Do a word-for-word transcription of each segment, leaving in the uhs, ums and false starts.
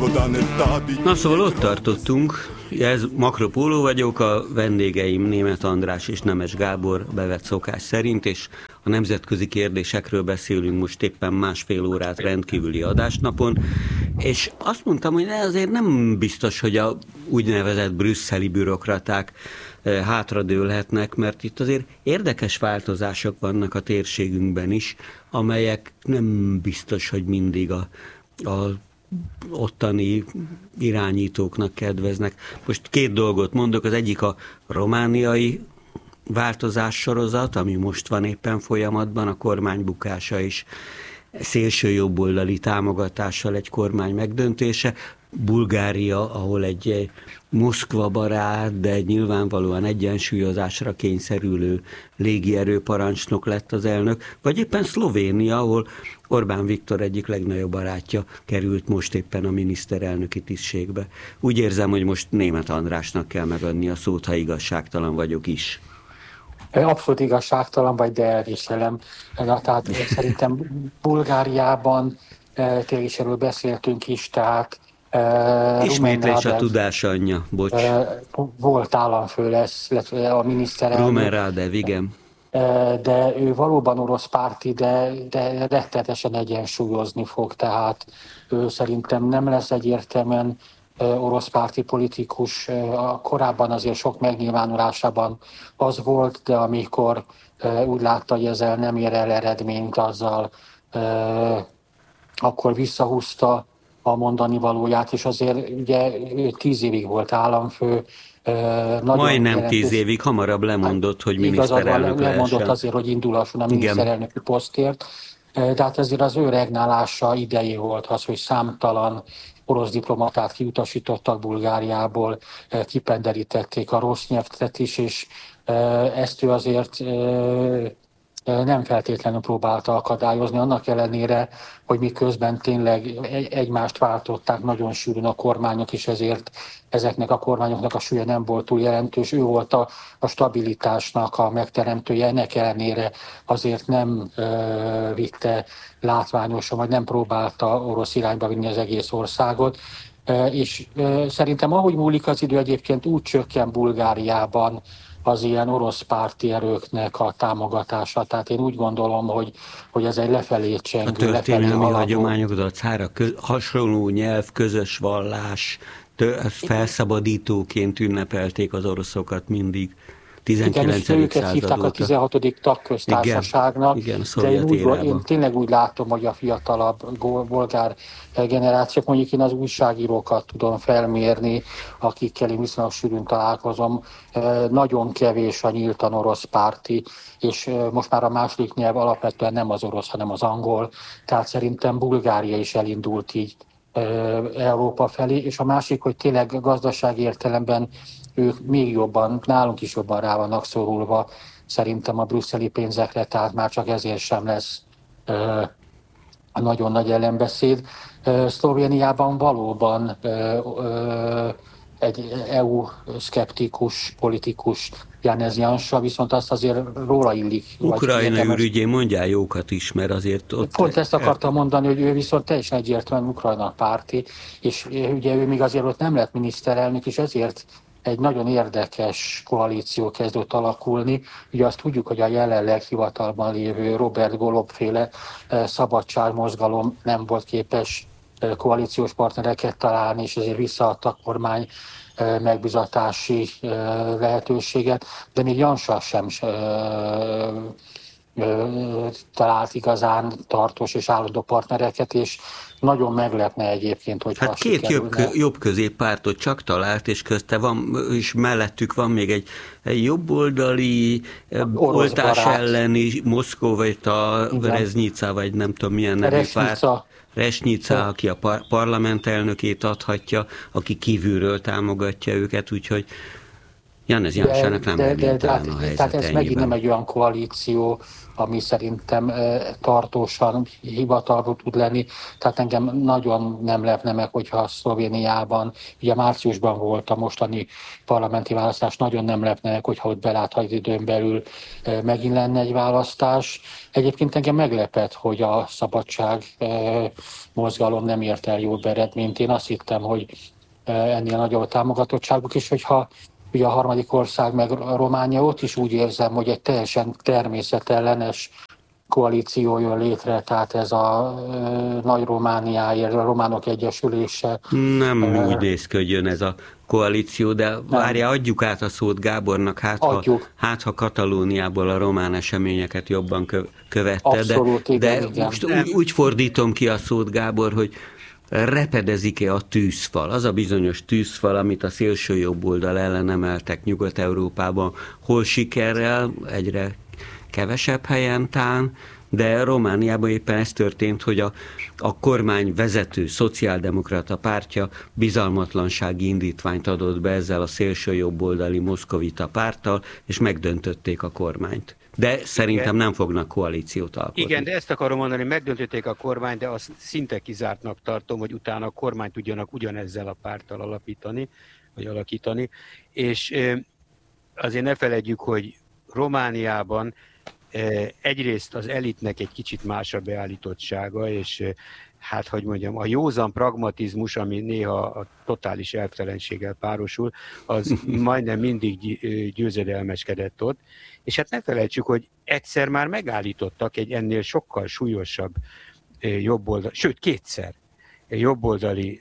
Na szóval ott tartottunk, ez Makropóló vagyok, a vendégeim Németh András és Nemes Gábor bevett szokás szerint, és a nemzetközi kérdésekről beszélünk most éppen másfél órát rendkívüli adásnapon, és azt mondtam, hogy azért nem biztos, hogy a úgynevezett brüsszeli bürokraták hátradőlhetnek, mert itt azért érdekes változások vannak a térségünkben is, amelyek nem biztos, hogy mindig a, a ottani irányítóknak kedveznek. Most két dolgot mondok, az egyik a romániai változás sorozat, ami most van éppen folyamatban, a kormány bukása is szélső jobboldali támogatással egy kormány megdöntése. Bulgária, ahol egy Moszkva barát, de nyilvánvalóan egyensúlyozásra kényszerülő légierőparancsnok lett az elnök, vagy éppen Szlovénia, ahol Orbán Viktor egyik legnagyobb barátja került most éppen a miniszterelnöki tisztségbe. Úgy érzem, hogy most Németh Andrásnak kell megadni a szót, ha igazságtalan vagyok is. Abszolút igazságtalan vagy, de elviselem. Tehát szerintem Bulgáriában tényleg is erről beszéltünk is, tehát Uh, Ismétlés a tudás anyja, bocs. Uh, volt államfő lesz, a miniszterelnök. Rumen Radev, igen. Uh, de ő valóban orosz párti, de, de rettenetesen egyensúlyozni fog, tehát ő szerintem nem lesz egyértelműen uh, orosz párti politikus. Uh, korábban azért sok megnyilvánulásában az volt, de amikor uh, úgy látta, hogy ezzel nem ér el eredményt, azzal uh, akkor visszahúzta a mondani valóját, és azért ugye tíz évig volt államfő. Majdnem jelentős, tíz évig, hamarabb lemondott, hogy miniszterelnök lehessen. Lemondott azért, hogy indulhasson a miniszterelnöki posztért. De hát ezért az ő regnálása idejé volt az, hogy számtalan orosz diplomatát kiutasítottak Bulgáriából, kipenderítették a rossz nyelvtet is, és ezt ő azért nem feltétlenül próbálta akadályozni, annak ellenére, hogy miközben tényleg egymást váltották nagyon sűrűn a kormányok, és ezért ezeknek a kormányoknak a súlya nem volt túl jelentős. Ő volt a, a stabilitásnak a megteremtője, ennek ellenére azért nem ö, vitte látványosan, vagy nem próbálta orosz irányba vinni az egész országot. Ö, és ö, szerintem ahogy múlik az idő, egyébként úgy csökken Bulgáriában az ilyen orosz párti erőknek a támogatása. Tehát én úgy gondolom, hogy, hogy ez egy lefelé csengő, a történelmi hagyományok dacára, kö, hasonló nyelv, közös vallás, tő, felszabadítóként ünnepelték az oroszokat mindig. tizenkilencedik Igen, és őket hívták a tizenhatodik tagköztársaságnak, igen, igen, de én, úgy, én tényleg úgy látom, hogy a fiatalabb bolgár generációk, mondjuk én az újságírókat tudom felmérni, akikkel én viszonylag sűrűn találkozom, nagyon kevés a nyíltan orosz párti, és most már a második nyelv alapvetően nem az orosz, hanem az angol, tehát szerintem Bulgária is elindult így Európa felé, és a másik, hogy tényleg gazdasági értelemben ők még jobban, nálunk is jobban rá vannak szorulva szerintem a brüsszeli pénzekre, tehát már csak ezért sem lesz ö, nagyon nagy ellenbeszéd. Ö, Szlovéniában valóban ö, ö, egy é u-szkeptikus politikus Janez Janša, viszont azt azért róla illik. Ukrajna ürügyén mondjál jókat is, mert azért ott... Pont ezt akartam mondani, hogy ő viszont teljesen egyértelműen Ukrajna párti, és ugye ő még azért ott nem lett miniszterelnök, és ezért egy nagyon érdekes koalíció kezdett alakulni. Ugye azt tudjuk, hogy a jelenleg hivatalban lévő Robert Golob-féle szabadságmozgalom nem volt képes koalíciós partnereket találni, és ezért visszaadta a kormány megbizatási lehetőséget, de még Janša sem talált igazán tartós és állandó partnereket, és nagyon meglepne egyébként, hogy hát két jobb, jobb középpártot csak talált, és közte van, és mellettük van még egy, egy jobboldali oltás elleni Moszkovita, Reznica, vagy nem tudom milyen nevű párt. Resnica, aki a par- parlament elnökét adhatja, aki kívülről támogatja őket, úgyhogy Janez Jansának nem de, reménytelen de, a helyzet. Tehát ez ennyiben. megint nem egy olyan koalíció, ami szerintem tartósan hivatalról tud lenni. Tehát engem nagyon nem lepne meg, hogyha Szlovéniában, ugye márciusban volt a mostani parlamenti választás, nagyon nem lepne meg, hogyha ott beláthat időn belül megint lenne egy választás. Egyébként engem meglepett, hogy a szabadság mozgalom nem ért el jó eredményt. Én azt hittem, hogy ennél nagyobb a támogatottságuk, és hogyha ugye a harmadik ország meg Románia, ott is úgy érzem, hogy egy teljesen természetellenes koalíció jön létre, tehát ez a e, Nagy Romániáért, a Románok Egyesülése. Nem e, úgy néz ki, hogy jön ez a koalíció, de várja, adjuk át a szót Gábornak, hát ha, hát ha Katalóniából a román eseményeket jobban kö, követte, Abszolút, de, igen, de igen. most úgy, úgy fordítom ki a szót, Gábor, hogy repedezik-e a tűzfal? Az a bizonyos tűzfal, amit a szélső jobb oldal ellen emeltek Nyugat-Európában, hol sikerrel, egyre kevesebb helyen tán, de Romániában éppen ez történt, hogy a, a kormány vezető szociáldemokrata pártja bizalmatlansági indítványt adott be ezzel a szélső jobboldali moszkovita párttal, és megdöntötték a kormányt. De szerintem igen, nem fognak koalíciót alkotni. Igen, de ezt akarom mondani, megdöntötték a kormányt, de azt szinte kizártnak tartom, hogy utána a kormányt tudjanak ugyanezzel a párttal alapítani, vagy alakítani. És azért ne feledjük, hogy Romániában egyrészt az elitnek egy kicsit más a beállítottsága, és hát, hogy mondjam, a józan pragmatizmus, ami néha a totális elvtelenséggel párosul, az majdnem mindig győzedelmeskedett ott. És hát ne felejtsük, hogy egyszer már megállítottak egy ennél sokkal súlyosabb jobboldali, sőt kétszer jobboldali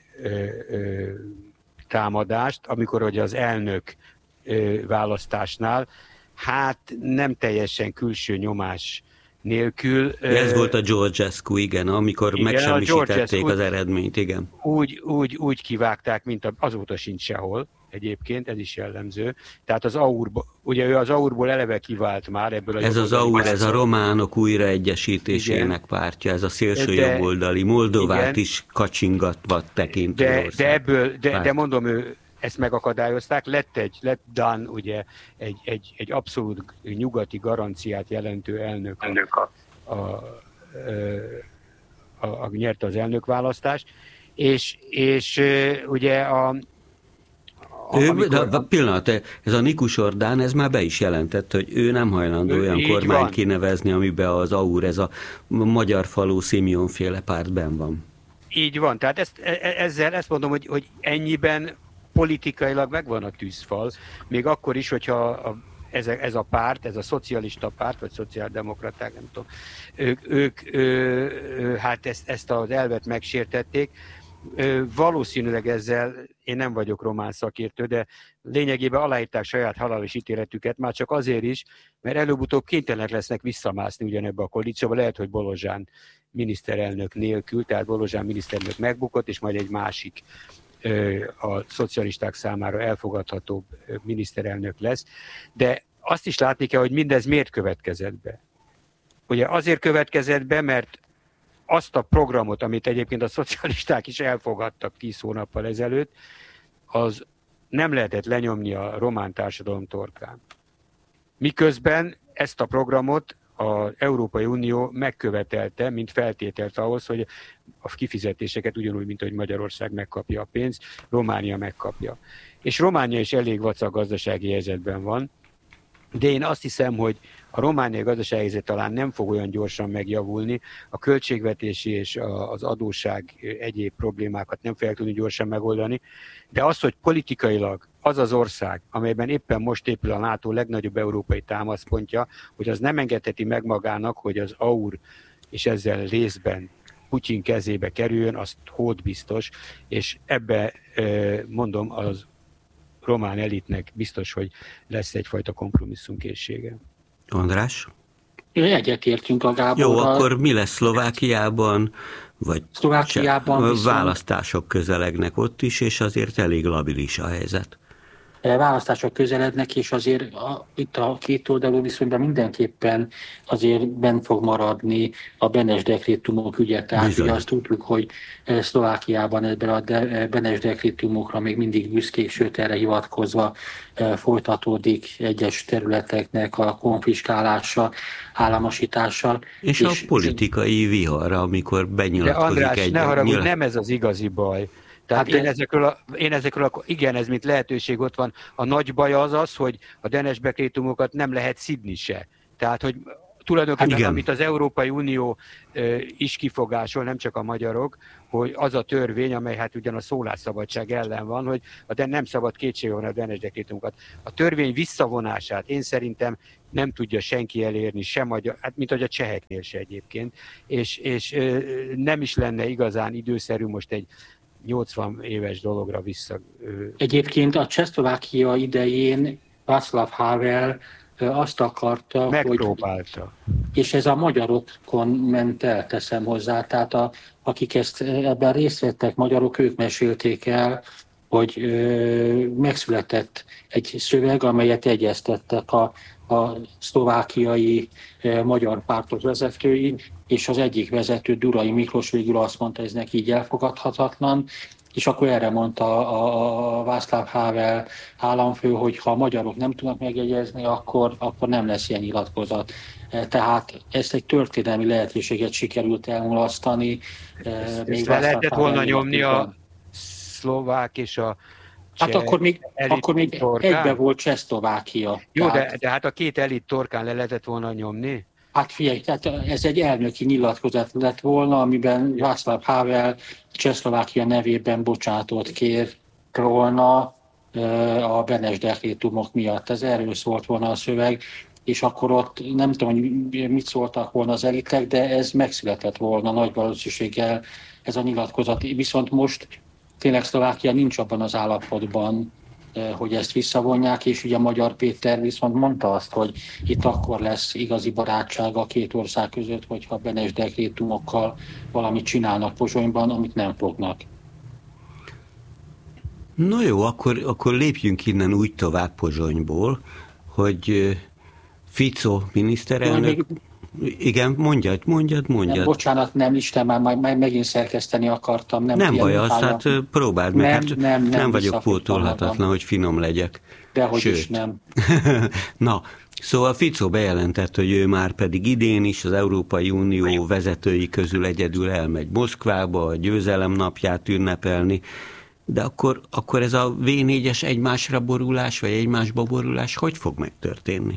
támadást, amikor hogy az elnök választásnál hát nem teljesen külső nyomás nélkül. Ez volt a Georgescu, igen, amikor igen, megsemmisítették az eredményt, igen. Úgy, úgy, úgy kivágták, mint a, azóta sincs sehol egyébként, ez is jellemző. Tehát az Aurból, ugye ő az Aurból eleve kivált már ebből a Ez az Aur, ez a románok újraegyesítésének igen, pártja, ez a szélső de, jobboldali, Moldovát igen, is kacsingatva tekintő de, ország. De ebből, de, de mondom, ő ezt megakadályozták, lett egy, lett Dan, ugye, egy, egy, egy abszolút nyugati garanciát jelentő elnök, elnök a, a, a, a, a nyerte az elnökválasztást, és, és ugye a, a ő, amikor, de, pillanat, ez a Nikus Ordán, ez már be is jelentett, hogy ő nem hajlandó ő, olyan kormányt van kinevezni, amiben az Aur, ez a magyar falu Simeon féle pártben van. Így van, tehát ezt, ezzel ezt mondom, hogy, hogy ennyiben politikailag megvan a tűzfal, még akkor is, hogyha a, ez, a, ez a párt, ez a szocialista párt, vagy szociáldemokraták, nem tudom, ők, ők ö, ö, hát ezt, ezt az elvet megsértették. Ö, valószínűleg ezzel, én nem vagyok román szakértő, de lényegében aláírták saját halálos ítéletüket, már csak azért is, mert előbb-utóbb kénytelenek lesznek visszamászni ugyanebbe a koalícióba, lehet, hogy Bolozsán miniszterelnök nélkül, tehát Bolozsán miniszterelnök megbukott, és majd egy másik a szocialisták számára elfogadhatóbb miniszterelnök lesz, de azt is látni kell, hogy mindez miért következett be. Ugye azért következett be, mert azt a programot, amit egyébként a szocialisták is elfogadtak tíz hónappal ezelőtt, az nem lehetett lenyomni a román társadalom torkán. Miközben ezt a programot az Európai Unió megkövetelte, mint feltételt ahhoz, hogy a kifizetéseket ugyanúgy, mint hogy Magyarország megkapja a pénzt, Románia megkapja. És Románia is elég vacak gazdasági helyzetben van, de én azt hiszem, hogy a romániai gazdasági helyzet talán nem fog olyan gyorsan megjavulni, a költségvetési és az adósság egyéb problémákat nem fogják tudni gyorsan megoldani, de az, hogy politikailag az az ország, amelyben éppen most épül a NATO legnagyobb európai támaszpontja, hogy az nem engedheti meg magának, hogy az Aur és ezzel részben Putyin kezébe kerüljön, az hódbiztos, és ebbe mondom, az román elitnek biztos, hogy lesz egyfajta kompromisszumkészsége. András? Egyetértünk a Gáborral. Jó, akkor mi lesz Szlovákiában? Vagy Szlovákiában viszont választások közelegnek ott is, és azért elég labilis a helyzet. választások közelednek, és azért a, itt a két oldalú viszonyban mindenképpen azért bent fog maradni a Benes dekrétumok ügye. Tehát ugye azt tudjuk, hogy Szlovákiában ebben a Benes dekrétumokra még mindig büszkék, sőt erre hivatkozva folytatódik egyes területeknek a konfiskálása, államosítása. És, és a politikai viharra, amikor benyilatkozik de András, egy... ne haragudj, nyilat... nem ez az igazi baj. Tehát hát én, ezekről a, én ezekről, a, igen, ez mint lehetőség ott van. A nagy baj az az, hogy a Benes dekrétumokat nem lehet szidni se. Tehát, hogy tulajdonképpen, hát amit az Európai Unió uh, is kifogásol, nem csak a magyarok, hogy az a törvény, amely hát ugyan a szólásszabadság ellen van, hogy de nem szabad kétségbe vonni a Benes dekrétumokat. A törvény visszavonását én szerintem nem tudja senki elérni, sem magyar, hát mint hogy a cseheknél se egyébként, és, és uh, nem is lenne igazán időszerű most egy nyolcvan éves dologra vissza. Egyébként a Csehszlovákia idején Václav Havel azt akarta, megpróbálta. Hogy, és ez a magyarokon ment el, teszem hozzá, tehát a, akik ezt, ebben részt vettek magyarok, ők mesélték el, hogy ö, megszületett egy szöveg, amelyet egyeztettek a, a szlovákiai ö, magyar pártok vezetői, és az egyik vezető, Durai Miklós végül azt mondta, ez neki így elfogadhatatlan, és akkor erre mondta a, a Václav Havel államfő, hogy ha a magyarok nem tudnak megjegyezni, akkor, akkor nem lesz ilyen nyilatkozat. Tehát ezt egy történelmi lehetőséget sikerült elmulasztani. Ezt, ezt le lehetett volna nyomni a szlovák és a Hát akkor még, akkor még egybe volt Csehszlovákia. Jó, tehát... de, de hát a két elit torkán le lehetett volna nyomni? Hát figyelj, tehát ez egy elnöki nyilatkozat lett volna, amiben Václav Havel Csehszlovákia nevében bocsánatot kér volna a Benes dekrétumok miatt. Ez erről szólt volna a szöveg, és akkor ott nem tudom, hogy mit szóltak volna az elitek, de ez megszületett volna nagy valószínűséggel ez a nyilatkozat. Viszont most tényleg Szlovákia nincs abban az állapotban, hogy ezt visszavonják, és ugye Magyar Péter viszont mondta azt, hogy itt akkor lesz igazi barátság a két ország között, hogyha Benes dekrétumokkal valamit csinálnak Pozsonyban, amit nem fognak. No jó, akkor, akkor lépjünk innen úgy tovább Pozsonyból, hogy Fico miniszterelnök... Még... Igen, mondjad, mondjad, mondjad. Nem, bocsánat, nem, Isten, már, már megint szerkeszteni akartam. Nem, nem baj, azt hát próbáld meg. Nem, hát nem, nem, nem vagyok pótolhatatlan, hogy finom legyek. Dehogy Sőt. is nem. Na, szóval Fico bejelentett, hogy ő már pedig idén is az Európai Unió vezetői közül egyedül elmegy Moszkvába, a győzelem napját ünnepelni, de akkor, akkor ez a vé négyes egymásra borulás, vagy egymásba borulás hogy fog megtörténni?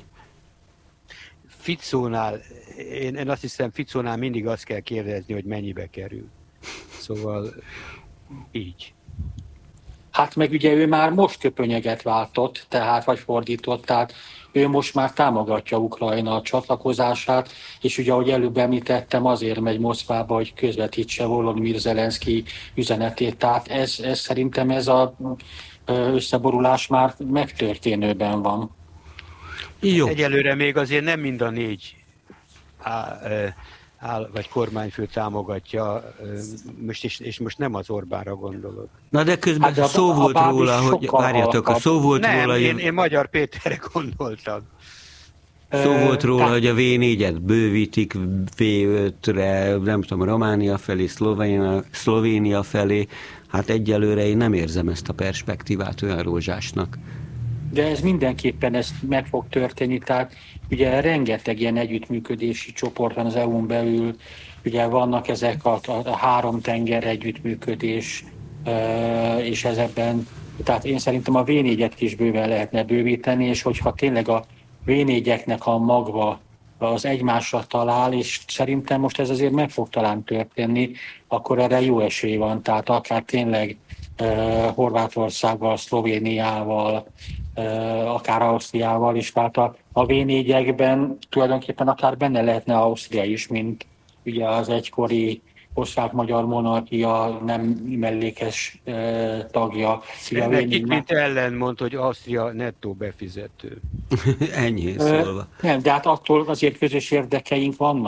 Ficónál, én, én azt hiszem, Ficónál mindig azt kell kérdezni, hogy mennyibe kerül. Szóval így. Hát meg ugye ő már most köpönyeget váltott, tehát vagy fordított, tehát ő most már támogatja Ukrajna csatlakozását, és ugye, ahogy előbb említettem, azért megy Moszkvába, hogy közvetítse Volodymyr Zelenszky üzenetét. Tehát ez, ez szerintem ez az összeborulás már megtörténőben van. Jó. Egyelőre még azért nem mind a négy áll, áll, vagy kormányfő támogatja, most és, és most nem az Orbánra gondolok. Na de közben hát szó a, volt a róla, hogy várjatok, a szó volt nem, róla... Én, hogy... én Magyar Péterre gondoltam. Szó volt róla, tehát... hogy a vé négyet bővítik vé ötre, nem tudom, Románia felé, Szlovénia, Szlovénia felé. Hát egyelőre én nem érzem ezt a perspektívát olyan rózsásnak. De ez mindenképpen ez meg fog történni, tehát ugye rengeteg ilyen együttműködési csoport van az é u-n belül, ugye vannak ezek a, a három tenger együttműködés, és ezekben, tehát én szerintem a vé négyet is bőven lehetne bővíteni, és hogyha tényleg a vé négyeknek a magva az egymásra talál, és szerintem most ez azért meg fog talán történni, akkor erre jó esély van, tehát akár tényleg uh, Horvátországgal, Szlovéniával, uh, akár Ausztriával is, tehát a, a vé négyekben tulajdonképpen akár benne lehetne Ausztria is, mint ugye az egykori osztrák-magyar monarchia nem mellékes uh, tagja. Ennek itt mint ellenmond, hogy Ausztria nettó befizető. Ennyi szólva. Nem, de hát attól azért közös érdekeink vannak,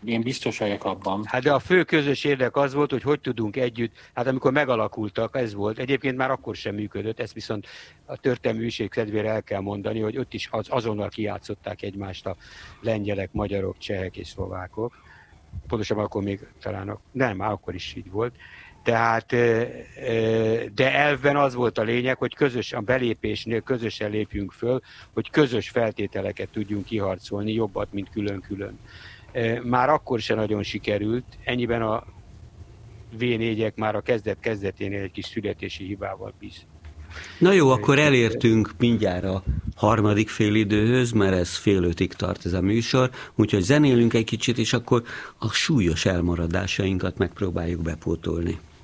Én biztos vagyok abban. Hát de a fő közös érdek az volt, hogy hogy tudunk együtt, hát amikor megalakultak, ez volt, egyébként már akkor sem működött, ezt viszont a történelmi ügység kedvére el kell mondani, hogy ott is az, azonnal kijátszották egymást a lengyelek, magyarok, csehek és szlovákok. Pontosabban akkor még talán, a, nem, már akkor is így volt. Tehát, de elvben az volt a lényeg, hogy közös, a belépésnél közösen lépjünk föl, hogy közös feltételeket tudjunk kiharcolni, jobbat, mint külön-külön. Már akkor sem nagyon sikerült, ennyiben a vé négyek már a kezdet-kezdeténél egy kis születési hibával bíz. Na jó, akkor elértünk mindjárt a harmadik félidőhöz, mert ez fél ötig tart ez a műsor, úgyhogy zenélünk egy kicsit, és akkor a súlyos elmaradásainkat megpróbáljuk bepótolni.